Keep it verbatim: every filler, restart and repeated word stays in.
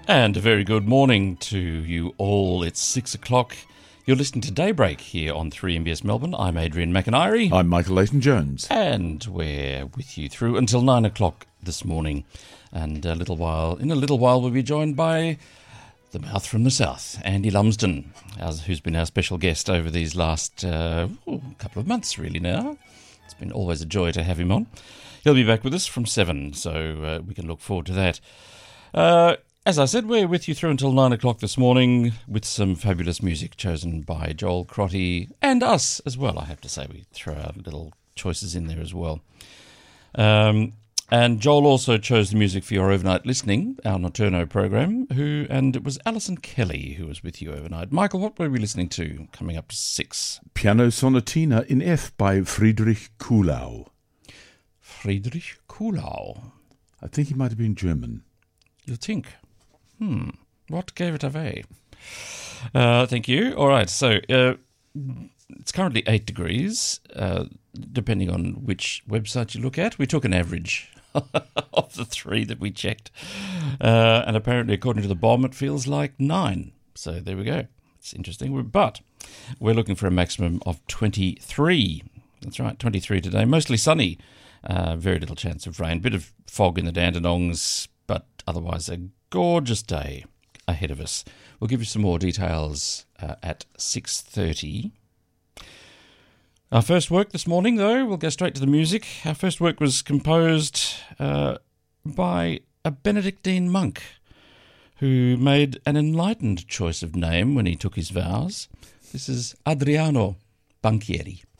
And a very good morning to you all. It's six o'clock. You're listening to Daybreak here on three M B S Melbourne. I'm Adrian McIntyre. I'm Michael Leighton-Jones. And we're with you through until nine o'clock this morning. And a little while, in a little while, we'll be joined by the mouth from the south, Andy Lumsden, as, who's been our special guest over these last uh, ooh, couple of months, really, now. It's been always a joy to have him on. He'll be back with us from seven, so uh, we can look forward to that. Uh, as I said, we're with you through until nine o'clock this morning with some fabulous music chosen by Joel Crotty and us as well. I have to say, we throw out little choices in there as well. Um, and Joel also chose the music for your overnight listening, our Nocturno program, who and it was Alison Kelly who was with you overnight. Michael, what were we listening to coming up to six? Piano Sonatina in F by Friedrich Kuhlau. Friedrich Kuhlau. I think he might have been German. You think? Hmm. What gave it away? Uh, thank you. All right. So uh, it's currently eight degrees, uh, depending on which website you look at. We took an average of the three that we checked. Uh, and apparently, according to the bomb, it feels like nine. So there we go. It's interesting. But we're looking for a maximum of twenty-three. That's right, twenty-three today. Mostly sunny. Uh, very little chance of rain. Bit of fog in the Dandenongs, but otherwise a gorgeous day ahead of us. We'll give you some more details uh, at six thirty. Our first work this morning, though, we'll go straight to the music. Our first work was composed uh, by a Benedictine monk who made an enlightened choice of name when he took his vows. This is Adriano Banchieri.